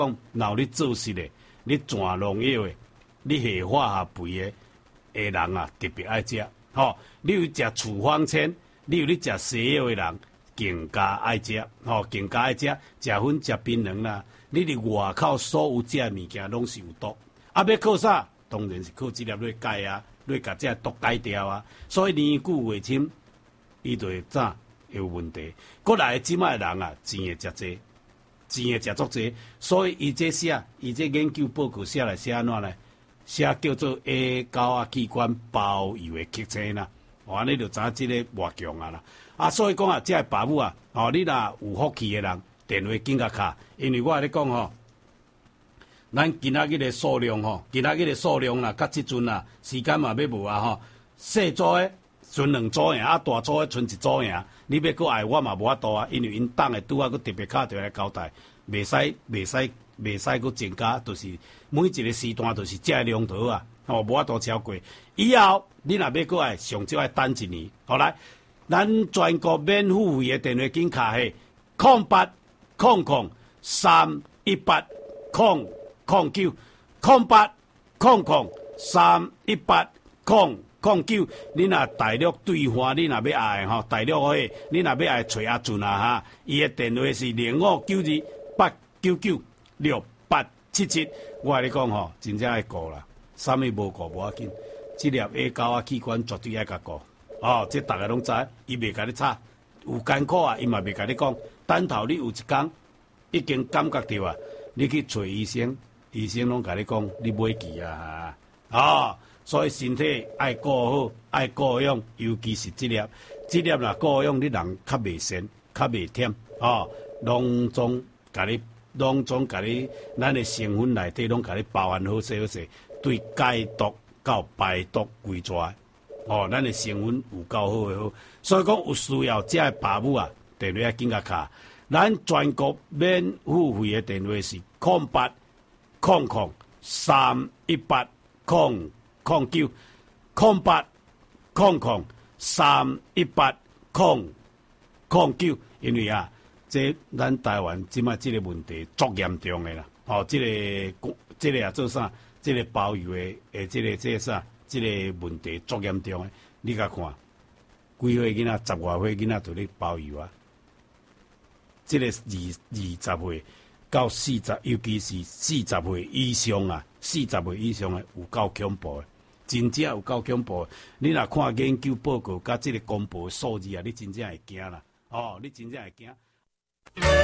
讲，若有你做实的，你全农药的，你下化学肥的人啊，特别爱食。吼，你有食处方签，你有咧食西药的人，更加爱食。吼，更加爱食，食粉食槟榔啦。你伫外口所有食物件拢是有毒。啊，要靠啥？当然是靠这粒来解啊，来甲这毒解掉啊。所以年久月深，伊就会怎有问题。过来即摆人啊，钱会食济，钱会食足济，所以伊这写，伊这研究报告写来写安怎呢？写叫做下沟啊器官包邮的曲线啦。哦，你就知影即个偌强啊啦。啊，所以讲啊，这个爸母啊，哦，你若有福气的人，电话紧甲敲，因为我咧讲吼。咱今仔日的数量吼，今仔日的数量啦，甲即阵啦，时间嘛要无啊吼。小组的剩2组赢，啊大组的剩1组赢。你要搁爱我嘛无法度啊，因为因党的拄仔搁特别敲电话来交代，袂使搁增加，就是每一个时段就是这个量头啊，吼无法度超过。以后你若要搁爱上少爱等1年，好来，咱全国免付费的电话紧敲迄080003180009，080003180009。你若大陆对话，你若要爱吼，大陆迄，你若要爱找阿俊啊哈，伊的电话是059289968777。我甲你讲吼，真正爱顾啦，啥物无顾无要紧，即粒下沟啊器官绝对爱甲顾。哦，这大家拢知，伊袂甲你吵，有艰苦啊，伊嘛袂甲你讲。等头你有一天已经感觉到啊，你去找医生，医生拢甲你讲，你袂记啊，哦，所以身体爱顾好，爱顾养，尤其是这粒若顾养，你人较袂酸，较袂忝，哦，拢总甲你，咱的成分内底拢甲你包含好势好势，对解毒到排毒规抓，哦，咱的成分有够好诶好，所以讲有需要这个爸母啊，电话紧甲敲。咱全国免付费的电话是080003180009，080003180009，因为啊，这咱台湾即摆即个问题足严重的啦，哦，即个也做啥？即个包邮的即个啥？即个问题足严重的，你甲看，几岁囡仔10外岁囡仔就咧包邮啊？这个20岁到40，尤其是40岁以上啊，40岁以上的有够恐怖的，真正有够恐怖的。你若看研究报告甲这个公布的数字啊，你真正会惊啦！哦，你真正会惊。